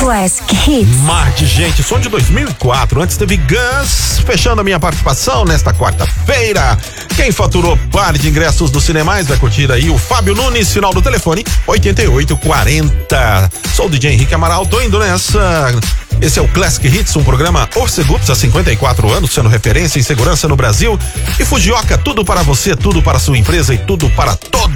Classic Hits. Marte, gente, som de 2004. Antes teve Guns, fechando a minha participação nesta quarta-feira. Quem faturou par de ingressos do Cinemais vai curtir aí o Fábio Nunes, final do telefone 8840. Sou o DJ Henrique Amaral, tô indo nessa. Esse é o Classic Hits, um programa Orcegups há 54 anos, sendo referência em segurança no Brasil. E Fujioka, tudo para você, tudo para sua empresa e tudo para todos.